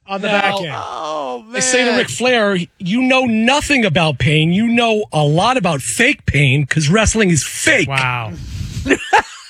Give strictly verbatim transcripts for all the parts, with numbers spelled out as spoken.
on the Now, back end. Oh, man. I say to Ric Flair, you know nothing about pain. You know a lot about fake pain because wrestling is fake. Wow. It's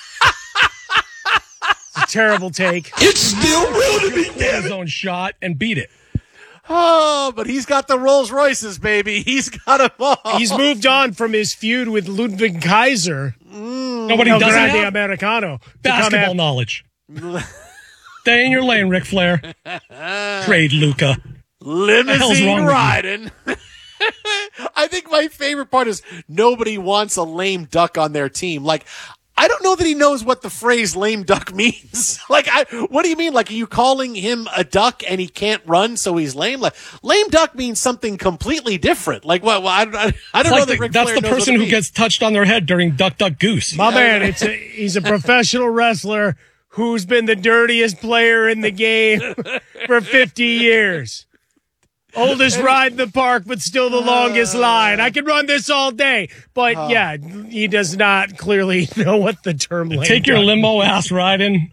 a terrible take. It's still real to me. Get his own shot and beat it. Oh, but he's got the Rolls Royces, baby. He's got them all. He's moved on from his feud with Ludwig Kaiser. Mm, Nobody El doesn't Grande have Americano. basketball knowledge. Stay in your lane, Ric Flair. Trade Luca. Limousine riding. I think my favorite part is nobody wants a lame duck on their team. Like, I don't know that he knows what the phrase lame duck means. Like, I, what do you mean? Like, are you calling him a duck and he can't run, so he's lame? Like, lame duck means something completely different. Like, well, well I, I, I don't like know the, that Ric That's Flair the knows person what it who means. gets touched on their head during Duck, Duck, Goose. My man, it's a, he's a professional wrestler who's been the dirtiest player in the game for fifty years. Oldest ride in the park, but still the longest line. I could run this all day. But, uh, yeah, he does not clearly know what the term lame Take your duck limo ass riding.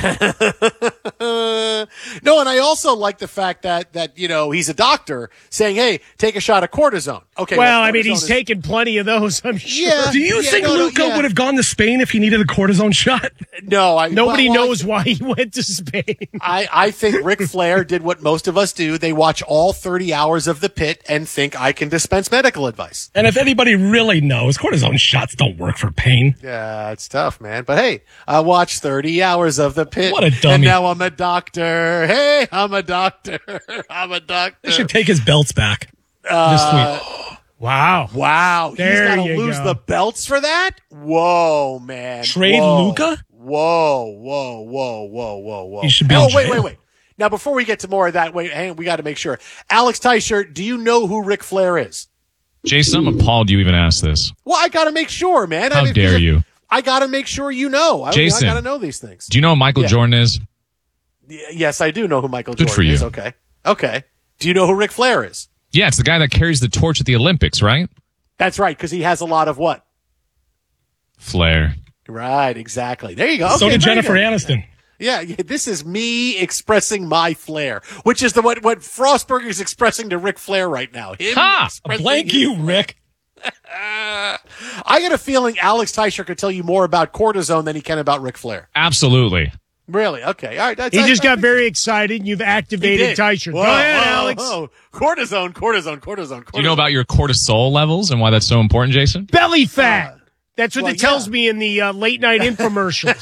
Uh, no, and I also like the fact that, that, you know, he's a doctor saying, hey, take a shot of cortisone. Okay. Well, well I mean, he's is- taken plenty of those, I'm sure. Yeah. Do you Yeah, think no, no, Luca yeah. would have gone to Spain if he needed a cortisone shot? No, I, Nobody well, well, knows why he went to Spain. I, I think Ric Flair did what most of us do. They watch all thirty hours of the pit and think I can dispense medical advice. And if anybody really knows, cortisone shots don't work for pain. Yeah, it's tough, man. But hey, I watched thirty hours of the pit. What a dummy. And now I'm a doctor. Hey, I'm a doctor. I'm a doctor. They should take his belts back. Uh, this week. Wow. Wow. There He's got to you lose go. the belts for that? Whoa, man. Trade Whoa. Luca? Whoa, whoa, whoa, whoa, whoa, whoa. He should be oh, in wait, jail. wait, wait. Now, before we get to more of that, wait, hang on, we got to make sure. Alex Teicher, do you know who Ric Flair is? Jason, I'm appalled you even asked this. Well, I got to make sure, man. How I mean, dare because you? I got to make sure you know. I, Jason. I got to know these things. Do you know who Michael Yeah. Jordan is? Y- Yes, I do know who Michael Good Jordan for you. is. Okay. Okay. Do you know who Ric Flair is? Yeah, it's the guy that carries the torch at the Olympics, right? That's right, because he has a lot of what? Flair. Right, exactly. There you go. So Okay, did very Jennifer good. Aniston. Yeah, yeah, this is me expressing my flair, which is the what what Frostburger's expressing to Ric Flair right now. Him Ha! expressing Blank his- you, Rick. I got a feeling Alex Teicher could tell you more about cortisone than he can about Ric Flair. Absolutely. Really? Okay. All right. That's, He I- just I got think very excited, and you've he activated did. Teicher. Whoa, Go ahead, whoa, Alex. whoa. Cortisone, cortisone, cortisone, cortisone. Do you know about your cortisol levels and why that's so important, Jason? Belly fat. That's what well, it tells yeah. me in the uh, late night infomercials.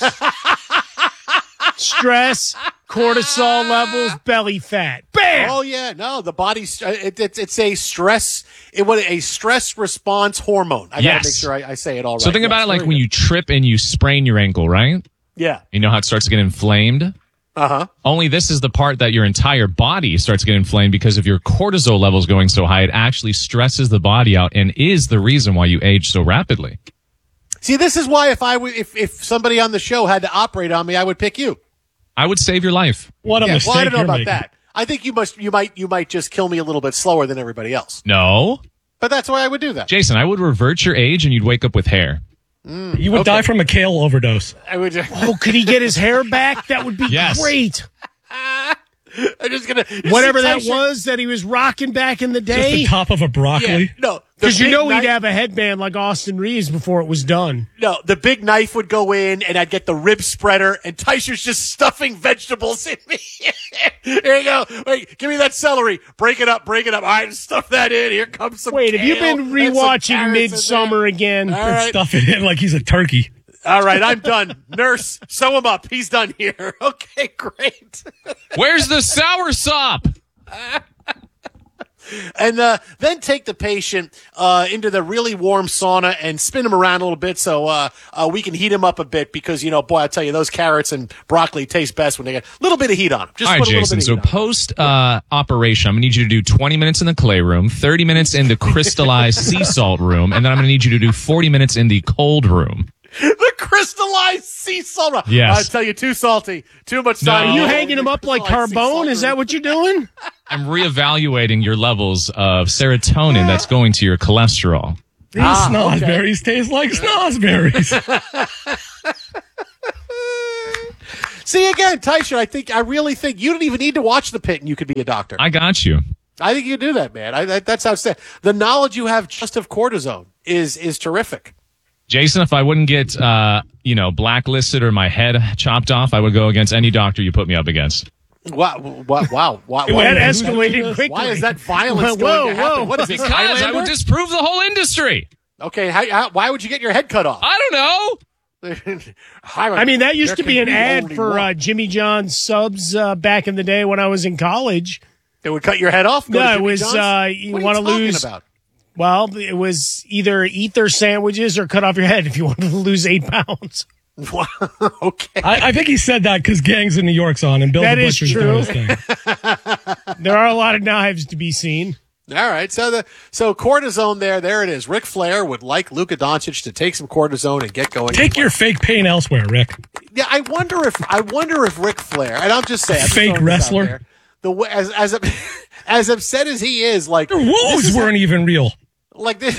Stress, cortisol levels, belly fat. Bam! Oh yeah, no, the body's uh, it, it's it's a stress it what a stress response hormone. I Yes. gotta make sure I, I say it all right. So think about Yes, it like very when good. you trip and you sprain your ankle, right? yeah, You know how it starts to get inflamed? uh huh. Only this is the part that your entire body starts to get inflamed because of your cortisol levels going so high. It actually stresses the body out and is the reason why you age so rapidly. See, this is why if I w- if if somebody on the show had to operate on me, I would pick you. I would save your life. What a Yeah, mistake well, I don't know you're about making. that. I think you must you might you might just kill me a little bit slower than everybody else. No. But that's why I would do that. Jason, I would revert your age and you'd wake up with hair. You would Okay. die from a kale overdose. I would. Just, Oh, could he get his hair back? That would be Yes. great. I'm just gonna Whatever just that Teicher- was that he was rocking back in the Just the day. top of a broccoli. Yeah, no, the Because you big know knife- he'd have a headband like Austin Reeves before it was done. No, the big knife would go in, and I'd get the rib spreader, and Teicher's just stuffing vegetables in me. Here you go. Wait, give me that celery. Break it up, break it up. All right, stuff that in. Here comes some Wait, have you kale been and some rewatching carrots in Midsummer there. again? All right, Stuff it in like he's a turkey. all right, I'm done. Nurse, sew him up. He's done here. Okay, great. Where's the sour sop? And uh, then take the patient uh, into the really warm sauna and spin him around a little bit so uh, uh, we can heat him up a bit because, you know, boy, I tell you, those carrots and broccoli taste best when they get a little bit of heat on them. Just All right, put a little Jason. bit of So heat on 'em. post uh, operation, I'm going to need you to do twenty minutes in the clay room, thirty minutes in the crystallized sea salt room, and then I'm going to need you to do forty minutes in the cold room. The crystallized sea salt. Yes. I tell you, too salty. Too much No. time. Are you Oh, hanging him up like Crystallized sea Carbone? salt Is that room. what you're doing? I'm reevaluating your levels of serotonin that's going to your cholesterol. These Ah, snozberries taste like snozberries. See, again, Tyson, I think, I really think you don't even need to watch The Pit and you could be a doctor. I got you. I think you do that, man. I, that, that's outstanding. The knowledge you have just of cortisone is is terrific. Jason, if I wouldn't get, uh, you know, blacklisted or my head chopped off, I would go against any doctor you put me up against. Wow! Wow! Wow! Why, That why, escalated quickly. why is that violence Whoa, going to happen? whoa. What is this, Because I Highlander? would disprove the whole industry. Okay, how, how, why would you get your head cut off? I don't know. Highlander, I mean, that used there to can be an ad only for one. uh, Jimmy John's subs uh, back in the day when I was in college. They would cut your head off. Go to No, it Jimmy was John's? uh, you What are want to talking lose. About? Well, it was either eat their sandwiches or cut off your head if you wanted to lose eight pounds. Okay. I, I think he said that because Gangs in New York's on and Bill That the is Butcher's true. doing his thing. There are a lot of knives to be seen. All right, so the so cortisone there, there it is. Ric Flair would like Luka Doncic to take some cortisone and get going. Take your fake pain elsewhere, Rick. Yeah, I wonder if I wonder if Ric Flair, and I'm just saying, I'm just Fake throwing this out wrestler? there, the way, as as as upset as he is, like Their this woes is- weren't even real. like this.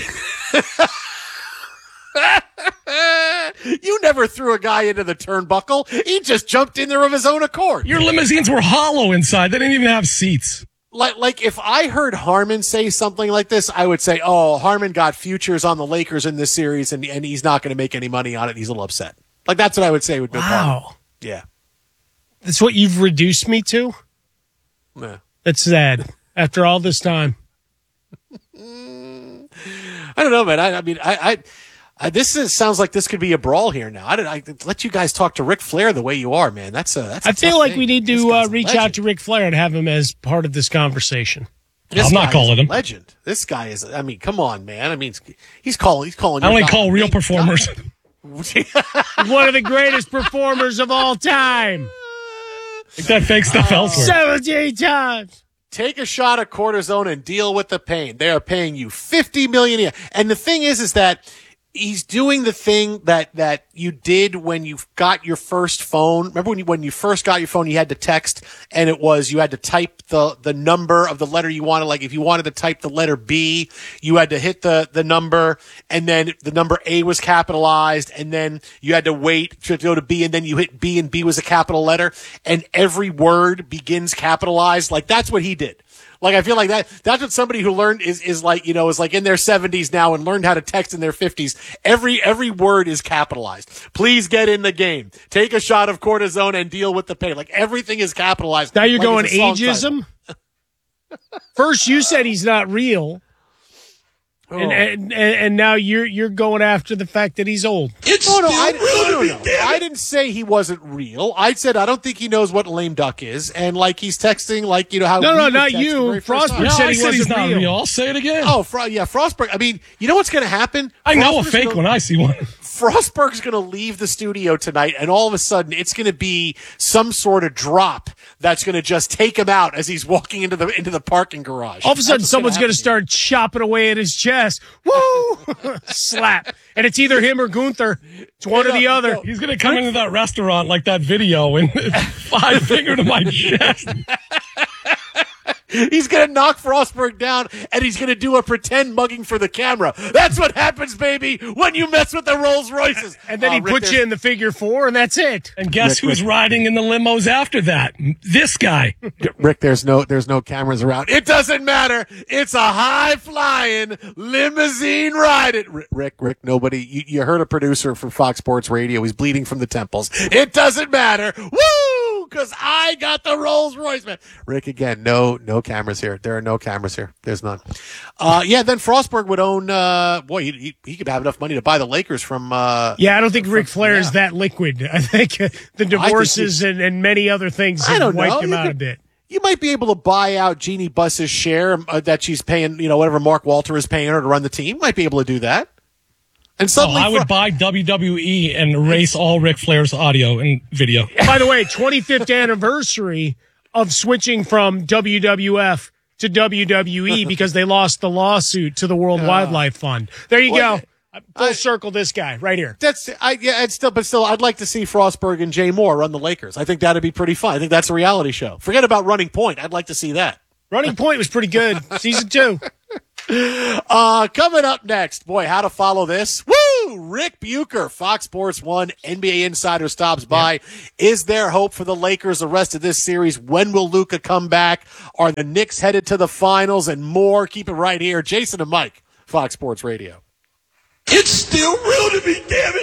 You never threw a guy into the turnbuckle. He just jumped in there of his own accord. Your limousines were hollow inside. They didn't even have seats. Like, like if I heard Harmon say something like this, I would say, "Oh, Harmon got futures on the Lakers in this series, and and he's not going to make any money on it. He's a little upset." Like that's what I would say would be Harmon. Wow. Yeah. That's what you've reduced me to? Yeah. That's sad. After all this time. I don't know, man. I, I mean, I, I, I this is, sounds like this could be a brawl here now. I, did, I let you guys talk to Ric Flair the way you are, man. That's a. That's a I feel tough like thing. we need This to uh, guy's a reach legend. out to Ric Flair and have him as part of this conversation. This I'm not guy calling is a him. Legend. This guy is. I mean, come on, man. I mean, he's calling. He's calling. I your only guy call a real name. performers. One of the greatest performers of all time. Take that fake stuff elsewhere. seventeen times. Take a shot of cortisone and deal with the pain. They are paying you fifty million dollars a year. And the thing is, is that he's doing the thing that, that you did when you got your first phone. Remember when you, when you first got your phone, you had to text and it was, you had to type the, the number of the letter you wanted. Like if you wanted to type the letter B, you had to hit the, the number and then the number A was capitalized and then you had to wait to go to B and then you hit B and B was a capital letter and every word begins capitalized. Like that's what he did. Like, I feel like that, that's what somebody who learned is, is like, you know, is like in their seventies now and learned how to text in their fifties. Every, every word is capitalized. Please get in the game. Take a shot of cortisone and deal with the pain. Like everything is capitalized. Now you're like going it's a song title. ageism? First you said he's not real. Oh. And, and and now you're you're going after the fact that he's old. It's No, no, still I, real no, to no, me, no. damn I it. didn't say he wasn't real. I said I don't think he knows what lame duck is, and like he's texting, like you know how. No, we no, would not text the you. very first time. Frostberg No, said I he said he's wasn't not real. real. I'll say it again. Oh, Fro- yeah, Frostberg. I mean, you know what's going to happen? I know a Frostberg's fake gonna- when I see one. Frostberg's going to leave the studio tonight, and all of a sudden, it's going to be some sort of drop that's going to just take him out as he's walking into the into the parking garage. All of a sudden, That's what's someone's going to happen start chopping away at his chest. Woo! Slap. And it's either him or Gunther. It's one or the No, other. no. He's gonna come into that restaurant like that video and five finger to my chest. here. He's going to knock Frostberg down, and he's going to do a pretend mugging for the camera. That's what happens, baby, when you mess with the Rolls Royces. And then Uh, he Rick, puts you there's- in the figure four, and that's it. And guess Rick, who's Rick. riding in the limos after that? This guy. Rick, there's no there's no cameras around. It doesn't matter. It's a high flying limousine ride. It Rick, Rick, nobody. You, you heard a producer from Fox Sports Radio. He's bleeding from the temples. It doesn't matter. Woo! Because I got the Rolls Royce, man. Rick, again, no no cameras here. There are no cameras here. There's none. Uh, yeah, then Frostberg would own. Uh, boy, he, he he could have enough money to buy the Lakers from. Uh, Yeah, I don't think Ric Flair is yeah. that liquid. I think uh, the divorces and, and many other things I have don't wiped know. him You out a could- bit. You might be able to buy out Jeannie Buss's share uh, that she's paying, you know, whatever Mark Walter is paying her to run the team. Might be able to do that. And Oh, suddenly, I would Fro- buy W W E and erase all Ric Flair's audio and video. By the way, twenty-fifth anniversary of switching from W W F to W W E because they lost the lawsuit to the World Wildlife Fund. There you Well, go. Full circle this guy right here. that's I yeah, it's still, but still, I'd like to see Frostberg and Jay Moore run the Lakers. I think that'd be pretty fun. I think that's a reality show. Forget about Running Point. I'd like to see that. Running Point was pretty good. Season two. Uh, coming up next, boy, how to follow this? Woo! Woo! Rick Bucher, Fox Sports one, N B A Insider stops by. Yep. Is there hope for the Lakers the rest of this series? When will Luka come back? Are the Knicks headed to the finals and more? Keep it right here. Jason and Mike, Fox Sports Radio. It's still real to me, damn it.